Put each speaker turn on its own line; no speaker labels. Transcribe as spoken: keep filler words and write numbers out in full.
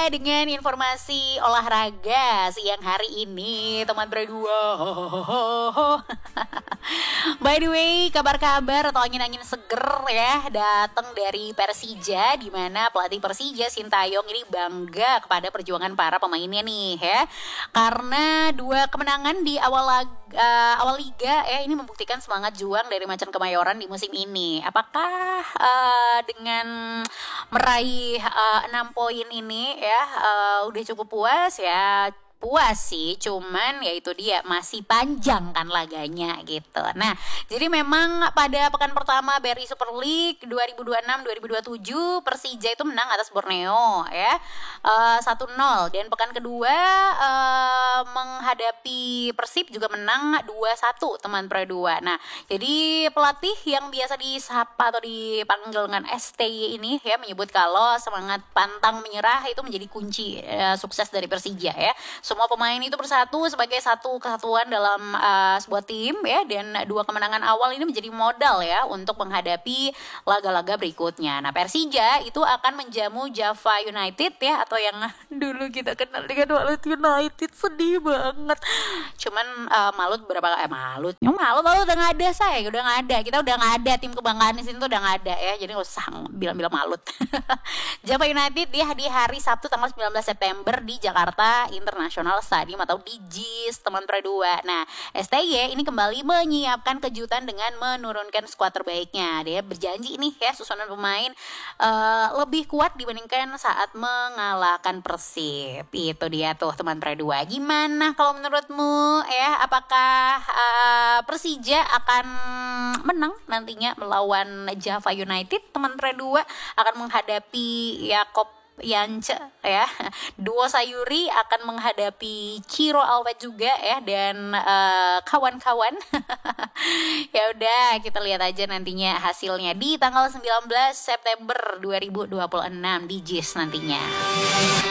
juga dengan informasi olahraga siang hari ini, teman berdua. By the way, kabar-kabar atau angin-angin seger ya datang dari Persija, di mana pelatih Persija Sintayong ini bangga kepada perjuangan para pemainnya nih ya. Karena dua kemenangan di awal lag- uh, awal liga ya ini membuktikan semangat juang dari Macan Kemayoran di musim ini. Apakah uh, dengan meraih uh, enam poin ini ya uh, udah cukup puas ya? Puas sih, cuman ya itu dia masih panjang kan laganya gitu. Nah, jadi memang pada pekan pertama B R I Super League dua ribu dua puluh enam dua ribu dua puluh tujuh Persija itu menang atas Borneo ya uh, satu nol, dan pekan kedua uh, menghadapi Persib juga menang dua satu teman Perdua. Nah, jadi pelatih yang biasa disapa atau dipanggil dengan S T Y ini ya menyebut kalau semangat pantang menyerah itu menjadi kunci uh, sukses dari Persija ya. Semua pemain itu bersatu sebagai satu kesatuan dalam uh, sebuah tim ya, dan dua kemenangan awal ini menjadi modal ya untuk menghadapi laga-laga berikutnya. Nah, Persija itu akan menjamu Java United ya, atau yang dulu kita kenal dengan Malut United. Sedih banget. Cuman uh, Malut berapa eh Malut. Yang Malut Malut udah nggak ada, saya udah nggak ada. Kita udah nggak ada, tim kebanggaan di sini tuh udah nggak ada ya. Jadi nggak usah bilang-bilang Malut. Java United dia di hari Sabtu tanggal sembilan belas September di Jakarta International Stadium atau di J I S teman Perdua. Nah, S T Y ini kembali menyiapkan kejutan dengan menurunkan skuad terbaiknya. Dia berjanji nih ya susunan pemain uh, lebih kuat dibandingkan saat mengalahkan Persib. Itu dia tuh teman Perdua. Gimana kalau menurutmu ya? Apakah uh, Persija akan menang nantinya melawan Java United? Teman Perdua akan menghadapi Yakob Yance ya, duo Sayuri akan menghadapi Ciro Alwet juga ya, dan uh, kawan-kawan. Ya udah, kita lihat aja nantinya hasilnya di tanggal sembilan belas September dua ribu dua puluh enam di J I S nantinya.